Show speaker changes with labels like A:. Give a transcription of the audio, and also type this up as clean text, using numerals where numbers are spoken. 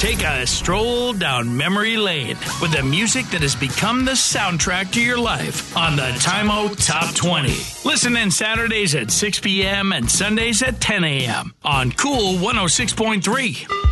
A: Take a stroll down memory lane with the music that has become the soundtrack to your life on the Time Out Top 20. Listen in Saturdays at 6 p.m. and Sundays at 10 a.m. on Cool 106.3.